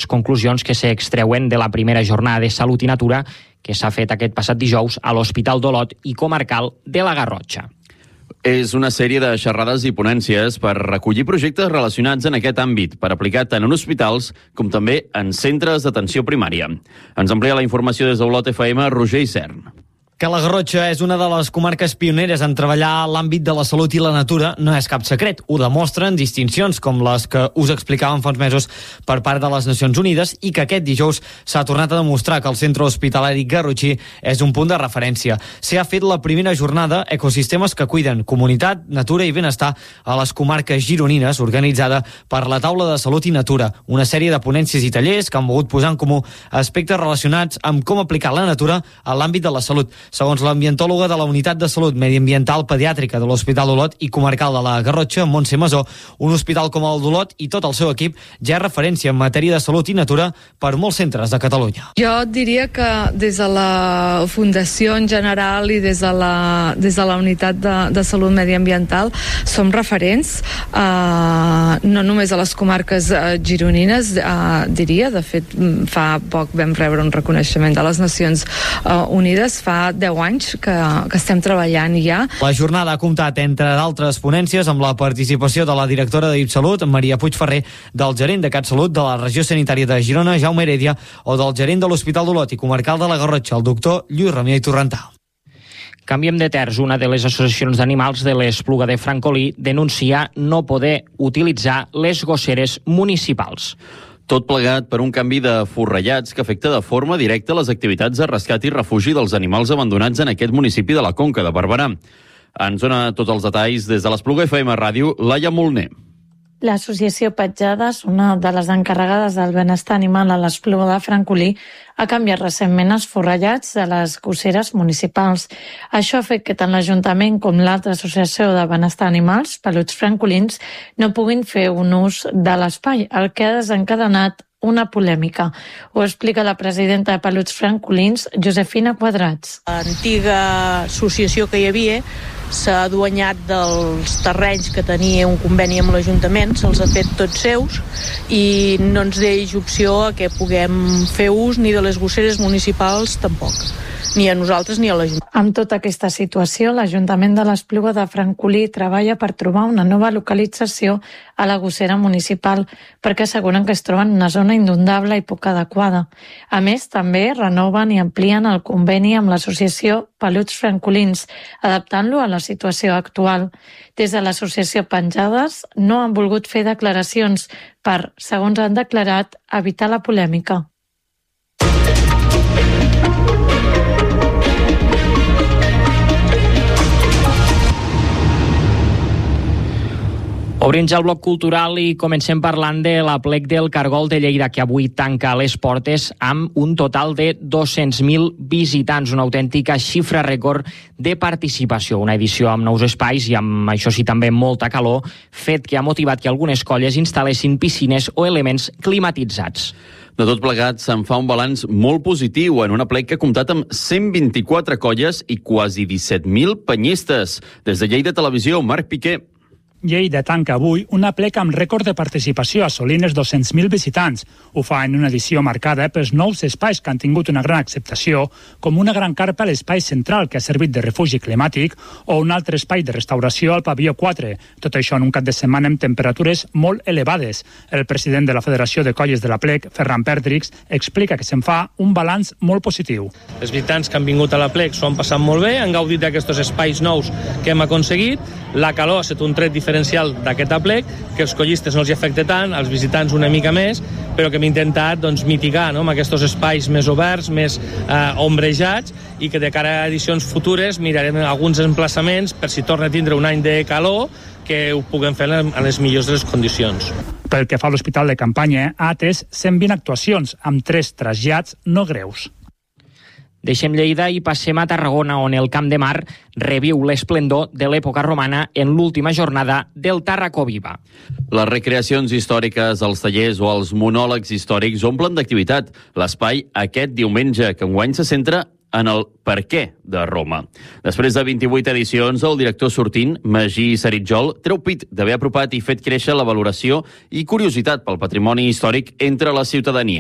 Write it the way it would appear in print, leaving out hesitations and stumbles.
conclusions que s'extreuen de la primera jornada de Salut i Natura que s'ha fet aquest passat dijous a l'Hospital d'Olot i Comarcal de la Garrotxa. És una sèrie de xerrades i ponències per recollir projectes relacionats en aquest àmbit, per aplicar tant en hospitals com també en centres d'atenció primària. Ens amplia la informació des d'Olot FM, Roger Isern. Que la Garrotxa és una de les comarques pioneres en treballar l'àmbit de la salut i la natura no és cap secret. Ho demostren distincions com les que us explicàvem fa uns mesos per part de les Nacions Unides i que aquest dijous s'ha tornat a demostrar que el centre hospitalari garrotxí és un punt de referència. S'ha fet la primera jornada Ecosistemes que cuiden, comunitat, natura i benestar a les comarques gironines, organitzada per la Taula de Salut i Natura, una sèrie de ponències i tallers que han volgut posar en comú aspectes relacionats amb com aplicar la natura a l'àmbit de la salut. Segons l'ambientòloga de la Unitat de Salut Mediambiental Pediàtrica de l'Hospital d'Olot i Comarcal de la Garrotxa, Montse Masó, un hospital com el d'Olot i tot el seu equip ja és referència en matèria de salut i natura per molts centres de Catalunya. Jo diria que des de la Fundació en general i des de la Unitat de Salut Mediambiental som referents, no només a les comarques gironines, diria. De fet, fa poc vam rebre un reconeixement de les Nacions Unides, fa 10 anys que estem treballant ja. La jornada ha comptat, entre d'altres ponències, amb la participació de la directora d'IPSalut, Maria Puigferrer, del gerent de CatSalut de la regió sanitària de Girona, Jaume Heredia, o del gerent de l'Hospital d'Olot i Comarcal de la Garrotxa, el doctor Lluís Ramió i Torrentà. Canviem de terç. Una de les associacions d'animals de l'Espluga de Francolí denuncia no poder utilitzar les gosseres municipals. Tot plegat per un canvi de forrellats que afecta de forma directa les activitats de rescat i refugi dels animals abandonats en aquest municipi de la Conca de Barberà. Ens dona tots els detalls des de l'Espluga FM Ràdio, Laia Molner. L'associació Petjades, una de les encarregades del benestar animal a l'Espluga de Francolí, ha canviat recentment els forrellats de les gosseres municipals. Això ha fet que tant l'Ajuntament com l'altra associació de benestar animals, Peluts Francolins, no puguin fer un ús de l'espai, el que ha desencadenat una polèmica. Ho explica la presidenta de Peluts Francolins, Josefina Quadrats. L'antiga associació que hi havia s'ha aduanyat dels terrenys que tenia un conveni amb l'Ajuntament, se'ls ha fet tots seus i no ens deix opció a que puguem fer ús ni de les gosseres municipals tampoc, ni a nosaltres ni a l'Ajuntament. Amb tota aquesta situació, l'Ajuntament de l'Espluga de Francolí treballa per trobar una nova localització a la gossera municipal perquè asseguren que es troba en una zona inundable i poc adequada. A més, també renoven i amplien el conveni amb l'associació Peluts Francolins, adaptant-lo a la situació actual. Des de l'associació Petjades no han volgut fer declaracions per, segons han declarat, evitar la polèmica. Obrim ja el bloc cultural i comencem parlant de l'Aplec del Cargol de Lleida, que avui tanca les portes amb un total de 200.000 visitants, una autèntica xifra rècord de participació. Una edició amb nous espais i amb, això sí, també molta calor, fet que ha motivat que algunes colles instal·lessin piscines o elements climatitzats. De tot plegat, se'n fa un balanç molt positiu en un aplec que ha comptat amb 124 colles i quasi 17.000 penyistes. Des de Lleida Televisió, Marc Piqué. Lleida tanca avui un aplec amb rècord de participació, assolint els 200.000 visitants. Ho fa en una edició marcada pels nous espais que han tingut una gran acceptació, com una gran carpa a l'espai central que ha servit de refugi climàtic o un altre espai de restauració al pavelló 4. Tot això en un cap de setmana amb temperatures molt elevades. El president de la Federació de Colles de l'Aplec, Ferran Perdrix, explica que se'n fa un balanç molt positiu. Els visitants que han vingut a l'Aplec s'ho han passat molt bé, han gaudit d'aquests espais nous que hem aconseguit. La calor ha estat un tret diferencial d'aquest aplec, que els collistes no els hi afecta tant, als visitants una mica més, però que hem intentat mitigar, no?, amb aquests espais més oberts, més ombrejats, i que de cara a edicions futures mirarem alguns emplaçaments per si torna a tindre un any de calor, que ho puguem fer en les millors de les condicions. Pel que fa a l'Hospital de Campanya, ha atès 120 actuacions, amb 3 trasllats no greus. Deixem Lleida i passem a Tarragona, on el Camp de Mar reviu l'esplendor de l'època romana en l'última jornada del Tarracó Viva. Les recreacions històriques, els tallers o els monòlegs històrics omplen d'activitat l'espai aquest diumenge, que enguany se centra en el per què de Roma. Després de 28 edicions, el director sortint, Magí Saritjol, treu pit d'haver apropat i fet créixer la valoració i curiositat pel patrimoni històric entre la ciutadania.